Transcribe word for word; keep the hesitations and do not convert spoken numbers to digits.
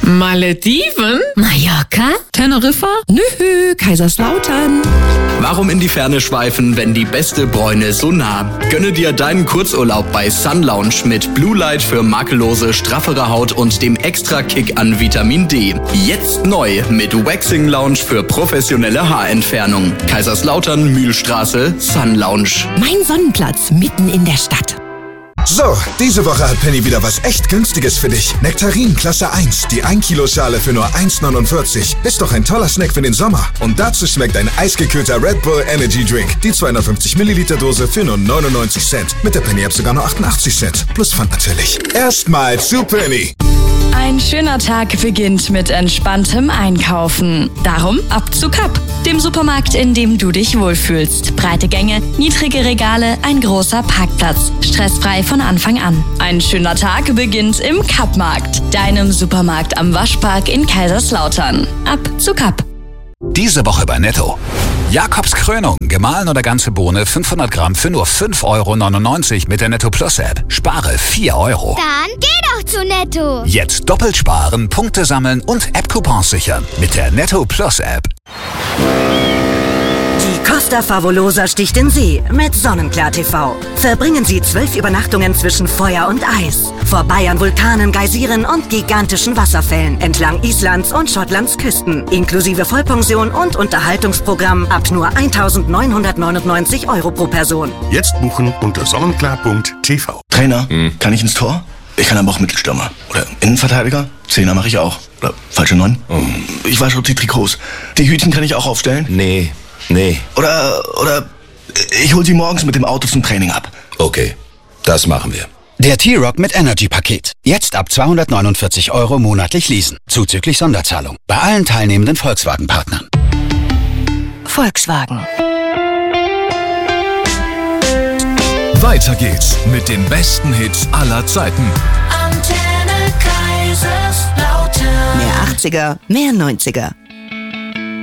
Malediven? Mallorca? Teneriffa? Nö, Kaiserslautern. Warum in die Ferne schweifen, wenn die beste Bräune so nah? Gönne dir deinen Kurzurlaub bei Sun Lounge mit Blue Light für makellose, straffere Haut und dem extra Kick an Vitamin D. Jetzt neu mit Waxing Lounge für professionelle Haarentfernung. Kaiserslautern, Mühlstraße, Sun Lounge. Mein Sonnenplatz mitten in der Stadt. So, diese Woche hat Penny wieder was echt Günstiges für dich. Nektarin Klasse eins, die ein Kilo Schale für nur eins neunundvierzig. Ist doch ein toller Snack für den Sommer. Und dazu schmeckt ein eisgekühlter Red Bull Energy Drink. Die zweihundertfünfzig Milliliter Dose für nur neunundneunzig Cent. Mit der Penny App sogar nur achtundachtzig Cent. Plus Pfand natürlich. Erstmal zu Penny. Ein schöner Tag beginnt mit entspanntem Einkaufen. Darum ab zu Kapp, dem Supermarkt, in dem du dich wohlfühlst. Breite Gänge, niedrige Regale, ein großer Parkplatz. Stressfrei von Anfang an. Ein schöner Tag beginnt im Kappmarkt, deinem Supermarkt am Waschpark in Kaiserslautern. Ab zu Kapp. Diese Woche bei Netto. Jakobs Krönung, gemahlen oder ganze Bohne, fünfhundert Gramm für nur fünf Euro neunundneunzig mit der Netto Plus App. Spare vier Euro. Dann geh doch zu Netto. Jetzt doppelt sparen, Punkte sammeln und App-Coupons sichern mit der Netto Plus App. Die Costa Favolosa sticht in See mit Sonnenklar T V. Verbringen Sie zwölf Übernachtungen zwischen Feuer und Eis. Vorbei an Vulkanen, Geysiren und gigantischen Wasserfällen entlang Islands und Schottlands Küsten. Inklusive Vollpension und Unterhaltungsprogramm ab nur eintausendneunhundertneunundneunzig Euro pro Person. Jetzt buchen unter sonnenklar punkt t v. Trainer, hm. kann ich ins Tor? Ich kann aber auch Mittelstürmer. Oder Innenverteidiger? Zehner mache ich auch. Oder falsche Neun? Oh. Ich wasche die Trikots. Die Hütchen kann ich auch aufstellen? Nee. Nee. Oder, oder ich hol sie morgens mit dem Auto zum Training ab. Okay, das machen wir. Der T-Rock mit Energy-Paket. Jetzt ab zweihundertneunundvierzig Euro monatlich leasen. Zuzüglich Sonderzahlung. Bei allen teilnehmenden Volkswagen-Partnern. Volkswagen. Weiter geht's mit den besten Hits aller Zeiten. Antenne Kaiserslautern. Mehr achtziger, mehr neunziger.